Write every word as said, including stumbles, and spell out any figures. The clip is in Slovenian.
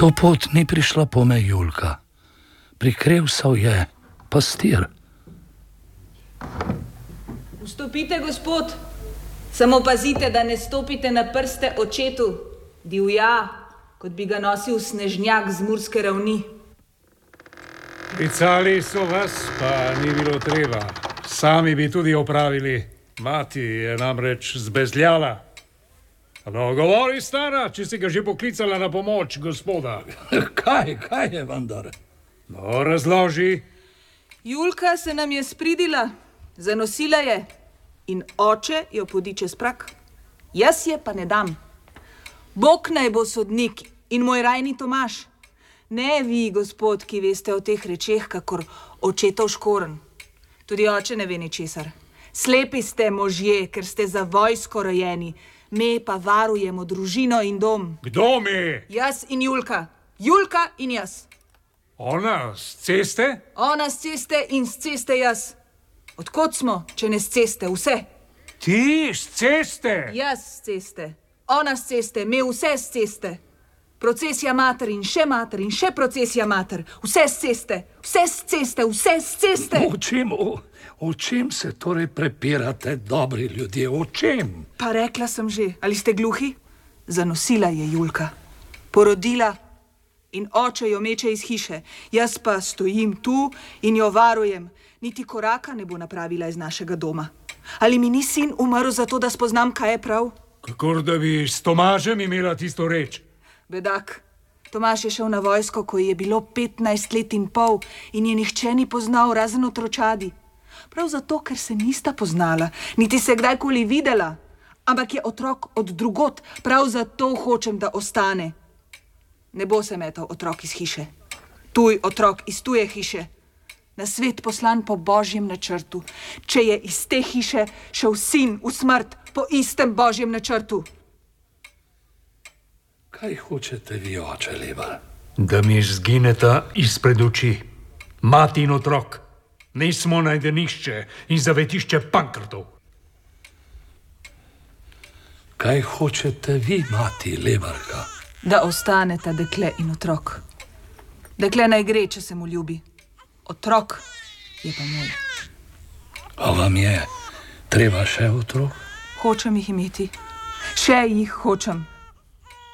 To pot ni prišla pome Julka. Prikrevsal je pastir. Vstopite, gospod. Samo pazite, da ne stopite na prste očetu. Divja, kot bi ga nosil snežnjak z Murske ravni. Klicali so vas, pa ni bilo treba. Sami bi tudi opravili. Mati je namreč zbezljala. No, govori, stara, če si ga že poklicala na pomoč, gospoda. Kaj, kaj je vendar? No, razloži. Julka se nam je spridila, zanosila je in oče jo podi čez prak. Jaz je pa ne dam. Bog naj bo sodnik in moj rajni Tomaž. Ne vi, gospod, ki veste o teh rečeh, kakor očetov škoren. Tudi oče ne ve ničesar. Slepi ste možje, ker ste za vojsko rojeni. Me pa varujemo družino in dom. Kdo me? Jaz in Julka. Julka in jaz. Ona s ceste? Ona s ceste in s ceste jaz. Odkot smo, če ne s ceste, vse? Ti s ceste? Jaz s ceste. Ona s ceste, me vse s ceste. Procesija mater in še mater in še procesija mater. Vse s ceste, vse s ceste, vse s ceste. O čem, o, o čem se torej prepirate, dobri ljudje, o čem? Pa rekla sem že, ali ste gluhi? Zanosila je Julka. Porodila in oče jo meče iz hiše. Jaz pa stojim tu in jo varujem. Niti koraka ne bo napravila iz našega doma. Ali mi ni sin umrl zato, da spoznam, kaj je prav? Kakor da bi s Tomažem imela tisto reč. Bedak, Tomaž je šel na vojsko, ko je bilo petnajst let in pol in je nihče ni poznal, razen otročadi. Prav zato, ker se nista poznala, niti se kdajkoli videla, ampak je otrok od drugot, prav zato hočem, da ostane. Ne bo se metal otrok iz hiše. Tuj otrok iz tuje hiše. Na svet poslan po božjem načrtu. Če je iz te hiše šel sin v smrt po istem božjem načrtu. Kaj hočete vi, oče Lebar? Da mi zgineta izpred oči. Mati in otrok. Nismo najdenišče in zavetišče Pankrtov. Kaj hočete vi, mati Lebarka? Da ostaneta dekle in otrok. Dekle naj gre, če se mu ljubi. Otrok je pa moj. A vam je treba še otrok? Hočem jih imeti. Še jih hočem.